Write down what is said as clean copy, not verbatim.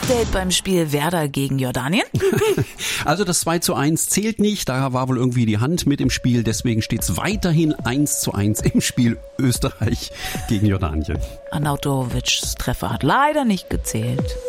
Update beim Spiel Werder gegen Jordanien? Also das 2:1 zählt nicht, da war wohl irgendwie die Hand mit im Spiel, deswegen steht es weiterhin 1:1 im Spiel Österreich gegen Jordanien. Arnautovics Treffer hat leider nicht gezählt.